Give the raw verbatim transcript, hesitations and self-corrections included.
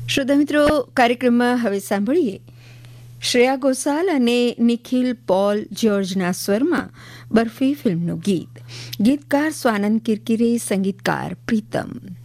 શ્રોતા મિત્રો, કાર્યક્રમમાં હવે સાંભળીએ શ્રેયા ઘોષાલ અને નિખિલ પોલ જ્યોર્જના સ્વરમાં બર્ફી ફિલ્મનું ગીત. ગીતકાર સ્વાનંદ કિરકિરે, સંગીતકાર પ્રીતમ.